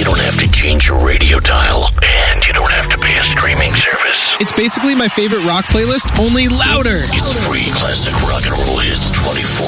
You don't have to change your radio dial, and you don't have to pay a streaming service. It's basically my favorite rock playlist, only louder. It's free classic rock and roll hits 24